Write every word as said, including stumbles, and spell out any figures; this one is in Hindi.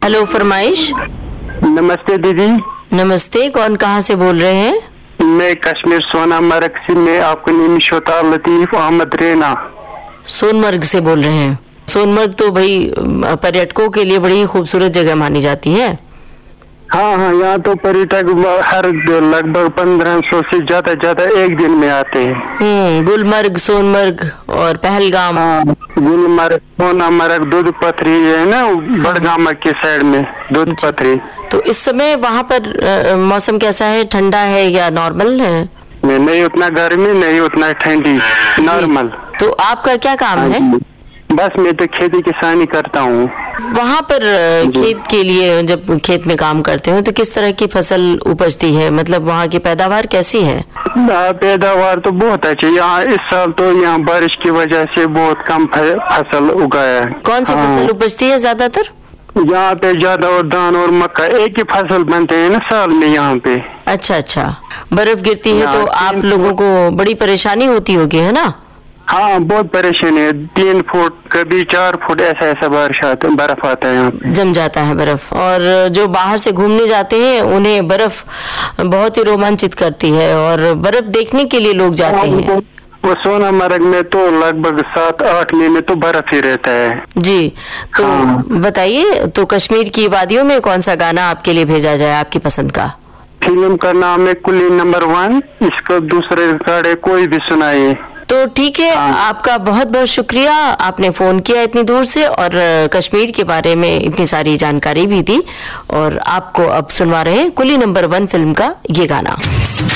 हेलो फरमाइश। नमस्ते दीदी। नमस्ते, कौन कहाँ से बोल रहे हैं? मैं कश्मीर सोनामर्ग से, मैं आपका नाम शोता लतीफ अहमद रेना। सोनमर्ग से बोल रहे हैं। सोनमर्ग तो भाई पर्यटकों के लिए बड़ी ही खूबसूरत जगह मानी जाती है। हाँ हाँ, यहाँ तो पर्यटक हर लगभग पंद्रह सौ से ज्यादा ज्यादा एक दिन में आते हैं। हम्म गुलमर्ग, सोनमर्ग और पहलगाम। हाँ, गुलमर्ग, सोनामर्ग, दूध पथरी है ना बड़गाम के साइड में, दूध पथरी। तो इस समय वहाँ पर आ, मौसम कैसा है? ठंडा है या नॉर्मल है? नहीं उतना गर्मी, नहीं उतना ठंडी, नॉर्मल। तो आपका क्या काम है? बस मैं तो खेती किसानी करता हूँ। वहाँ पर खेत के लिए जब खेत में काम करते हो तो किस तरह की फसल उपजती है? मतलब वहाँ की पैदावार कैसी है? पैदावार तो बहुत अच्छी यहाँ। इस साल तो यहाँ बारिश की वजह से बहुत कम फसल उगाया है। कौन सी फसल उपजती है ज्यादातर? यहाँ पे ज्यादा और धान और मक्का एक ही फसल बनते हैं ना साल में यहाँ पे। अच्छा अच्छा, बर्फ गिरती है तो आप लोगों को बड़ी परेशानी होती होगी, है ना? हाँ, बहुत परेशानी है। तीन फुट कभी चार फुट ऐसा ऐसा बारिश आता है, बर्फ आता है यहाँ पे, जम जाता है बर्फ। और जो बाहर से घूमने जाते हैं उन्हें बर्फ बहुत ही रोमांचित करती है और बर्फ देखने के लिए लोग जाते हैं। वो सोनामर्ग में तो लगभग सात आठ महीने तो बर्फ ही रहता है जी। तो हाँ। बताइए, तो कश्मीर की वादियों में कौन सा गाना आपके लिए भेजा जाए आपकी पसंद का? फिल्म का नाम है कुली नंबर वन, इसका दूसरे रिकॉर्ड है कोई भी सुनाइए। तो ठीक है, आपका बहुत बहुत शुक्रिया, आपने फोन किया इतनी दूर से और कश्मीर के बारे में इतनी सारी जानकारी भी दी। और आपको अब सुनवा रहे हैं कुली नंबर वन फिल्म का ये गाना।